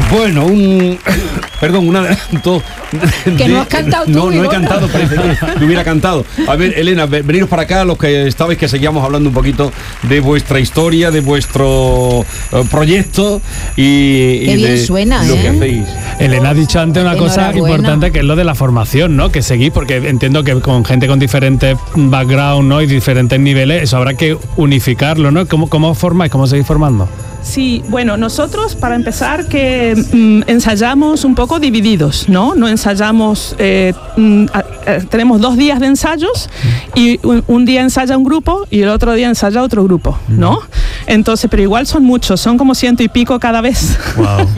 Bueno, perdón, un adelanto. Que no has cantado tú. No he cantado, parece que hubiera cantado. A ver, Elena, veniros para acá, los que estabais, que seguíamos hablando un poquito de vuestra historia, de vuestro proyecto y Qué bien de suena, lo que hacéis. Elena ha dicho antes una cosa importante, que es lo de la formación, ¿no? Que seguís, porque entiendo que con gente con diferentes backgrounds, ¿no? Y diferentes niveles, eso habrá que unificarlo, ¿no? ¿Cómo formáis? ¿Cómo seguís formando? Sí, bueno, nosotros para empezar que ensayamos un poco divididos, ¿no? No ensayamos, tenemos 2 días de ensayos y un día ensaya un grupo y el otro día ensaya otro grupo, ¿no? Entonces, pero igual son muchos, son como 100 y pico cada vez. Wow.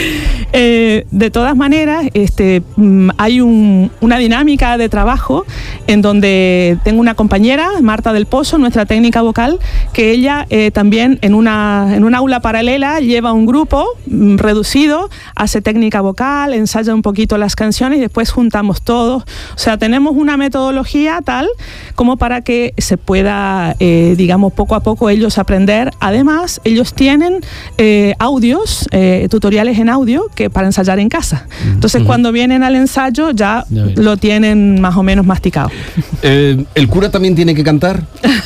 De todas maneras, hay una dinámica de trabajo en donde tengo una compañera, Marta del Pozo, nuestra técnica vocal, que ella también en un aula paralela lleva un grupo reducido, hace técnica vocal, ensaya un poquito las canciones y después juntamos todos. O sea, tenemos una metodología tal como para que se pueda, digamos, poco a poco ellos aprender. Además, ellos tienen audios, tutoriales en audio que para ensayar en casa. Entonces, cuando vienen al ensayo ya lo tienen más o menos masticado. ¿El cura también tiene que cantar?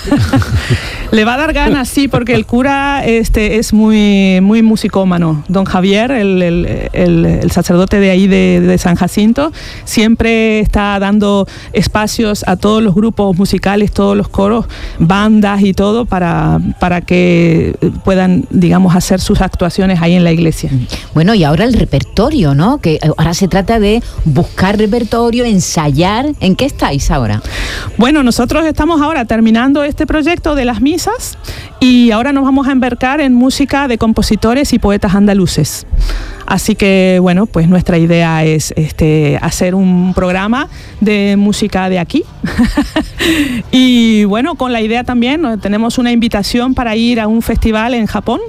Le va a dar ganas, sí, porque el cura es muy musicómano. Don Javier, el sacerdote de ahí de San Jacinto, siempre está dando espacios a todos los grupos musicales, todos los coros, bandas y todo para que puedan, digamos, hacer sus actuaciones ahí en la iglesia. Bueno, y ahora el repertorio, ¿no? Que ahora se trata de buscar repertorio, ensayar. ¿En qué estáis ahora? Bueno, nosotros estamos ahora terminando este proyecto de las misas y ahora nos vamos a embarcar en música de compositores y poetas andaluces. Así que, bueno, pues nuestra idea es hacer un programa de música de aquí. Y bueno, con la idea también, tenemos una invitación para ir a un festival en Japón.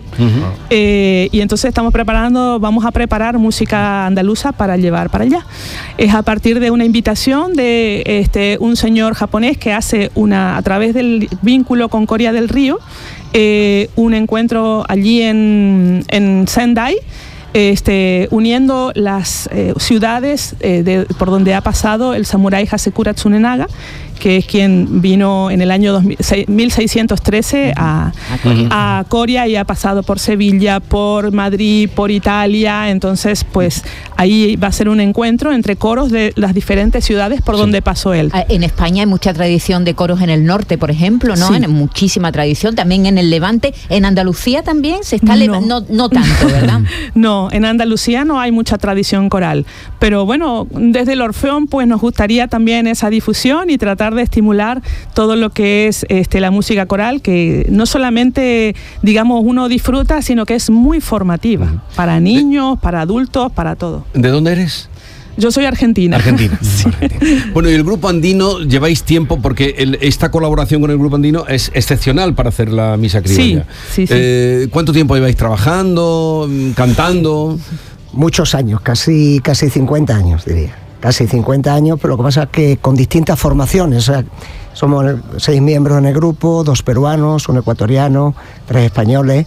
Y entonces vamos a preparar música andaluza para llevar para allá. Es a partir de una invitación de un señor japonés que hace a través del vínculo con Corea del Río, un encuentro allí en Sendai, uniendo las ciudades por donde ha pasado el samurái Hasekura Tsunenaga, que es quien vino en el año 1613 a Corea y ha pasado por Sevilla, por Madrid, por Italia. Entonces, pues ahí va a ser un encuentro entre coros de las diferentes ciudades por donde pasó él. En España hay mucha tradición de coros en el norte, por ejemplo, ¿no? Sí. Muchísima tradición, también en el Levante. ¿En Andalucía también se está no tanto, verdad? No, en Andalucía no hay mucha tradición coral, pero bueno, desde el Orfeón pues nos gustaría también esa difusión y tratar de estimular todo lo que es la música coral, que no solamente, digamos, uno disfruta, sino que es muy formativa para niños, para adultos, para todo. ¿De dónde eres? Yo soy argentina. Argentina. Sí. Bueno, y el Grupo Andino, lleváis tiempo, porque esta colaboración con el Grupo Andino es excepcional para hacer la misa criolla. Sí. ¿Cuánto tiempo lleváis trabajando, cantando? Muchos años, casi 50 años, diría. Casi 50 años, pero lo que pasa es que con distintas formaciones. O sea, somos 6 miembros en el grupo, 2 peruanos, 1 ecuatoriano, 3 españoles.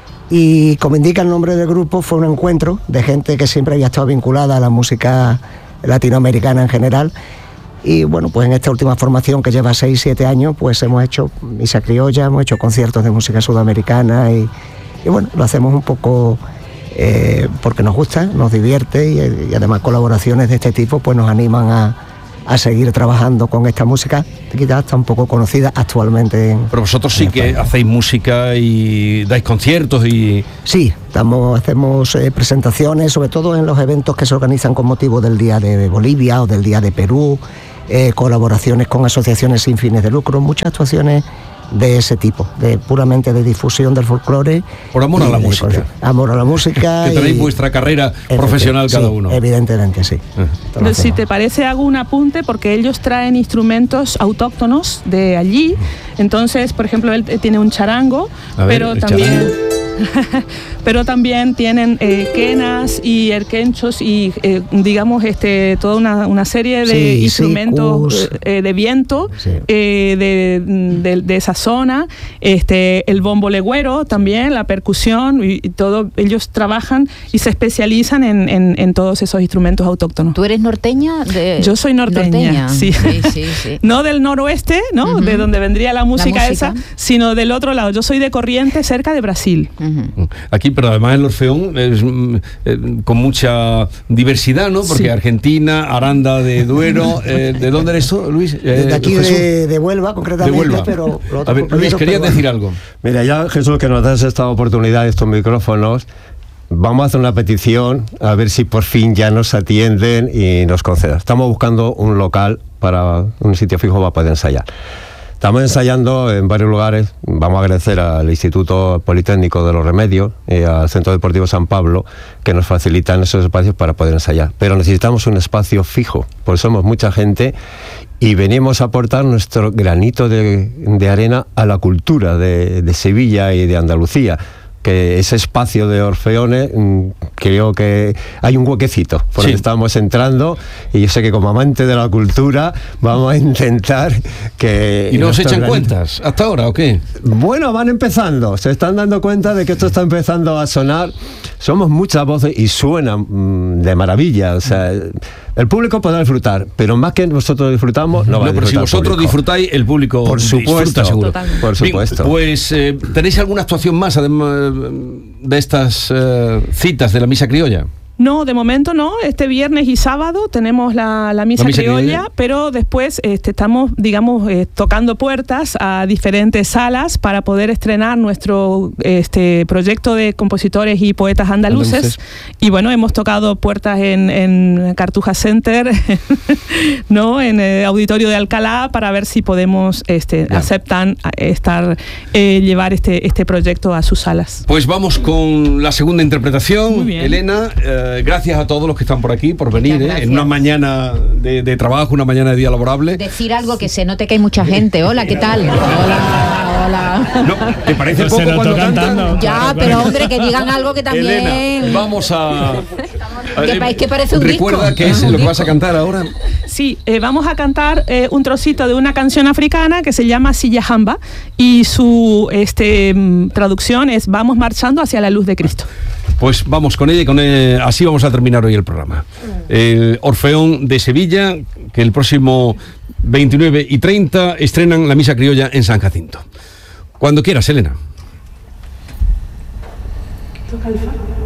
Y como indica el nombre del grupo, fue un encuentro de gente que siempre había estado vinculada a la música latinoamericana en general. Y bueno, pues en esta última formación, que lleva 6-7 años, pues hemos hecho misa criolla, hemos hecho conciertos de música sudamericana y bueno, lo hacemos un poco porque nos gusta, nos divierte y además colaboraciones de este tipo pues nos animan a seguir trabajando con esta música, que quizás está un poco conocida actualmente. Pero vosotros sí que hacéis música y dais conciertos y... Sí, hacemos presentaciones, sobre todo en los eventos que se organizan con motivo del Día de Bolivia o del Día de Perú, colaboraciones con asociaciones sin fines de lucro, muchas actuaciones de ese tipo, puramente de difusión del folclore. Por amor a la música. Amor a la música. Que tenéis vuestra carrera profesional cada uno. Evidentemente, sí. Pero si te parece, hago un apunte, porque ellos traen instrumentos autóctonos de allí. Entonces, por ejemplo, él tiene un charango, pero también... pero también tienen quenas y erquenchos y digamos toda una serie de instrumentos de viento de esa zona, el bombo legüero también, la percusión y todo. Ellos trabajan y se especializan en todos esos instrumentos autóctonos. ¿Tú eres norteña? Yo soy norteña. Sí. No del noroeste, ¿no? De donde vendría la música esa, sino del otro lado. Yo soy de Corrientes, cerca de Brasil. Aquí, pero además el Orfeón es con mucha diversidad, ¿no? Porque Argentina, Aranda de Duero, ¿de dónde eres tú, Luis? De aquí de Huelva, concretamente. De Huelva. Pero a ver, Luis, querías decir algo. Mira, ya Jesús, que nos das esta oportunidad, estos micrófonos, vamos a hacer una petición a ver si por fin ya nos atienden y nos concedan. Estamos buscando un local para un sitio fijo para poder ensayar. Estamos ensayando en varios lugares. Vamos a agradecer al Instituto Politécnico de los Remedios y al Centro Deportivo San Pablo, que nos facilitan esos espacios para poder ensayar. Pero necesitamos un espacio fijo, porque somos mucha gente y venimos a aportar nuestro granito de arena a la cultura de Sevilla y de Andalucía. Que ese espacio de Orfeones, creo que hay un huequecito por donde estamos entrando, y yo sé que como amante de la cultura vamos a intentar que... ¿Y no os echan cuentas hasta ahora o qué? Bueno, van empezando, se están dando cuenta de que esto está empezando a sonar. Somos muchas voces y suenan de maravilla, o sea... El público podrá disfrutar, pero más que nosotros disfrutamos, no va a disfrutar. Pero si vosotros disfrutáis, el público por supuesto, disfruta seguro. Por supuesto. Bien, pues, ¿tenéis alguna actuación más, además de estas citas de la Misa Criolla? No, de momento no. Este viernes y sábado tenemos la misa criolla, pero después estamos, digamos, tocando puertas a diferentes salas para poder estrenar nuestro proyecto de compositores y poetas andaluces. Y bueno, hemos tocado puertas en Cartuja Center, ¿no? En el Auditorio de Alcalá, para ver si podemos aceptan llevar este proyecto a sus salas. Pues vamos con la segunda interpretación. Muy bien. Elena, gracias a todos los que están por aquí, por venir, en una mañana de trabajo, una mañana de día laborable. Decir algo que se note que hay mucha gente. Hola, ¿qué tal? Hola. No, ¿te parece poco cuando cantan? Ya, pero hombre, que digan algo que también... Elena, vamos a... que parece un ¿Recuerda disco? qué es lo que vas a cantar ahora? Sí, vamos a cantar un trocito de una canción africana que se llama Siyahamba, y su traducción es Vamos marchando hacia la luz de Cristo. Pues vamos con ella y así vamos a terminar hoy el programa. El Orfeón de Sevilla, que el próximo 29 y 30 estrenan la Misa Criolla en San Jacinto. Cuando quieras, Elena. Toca el fa.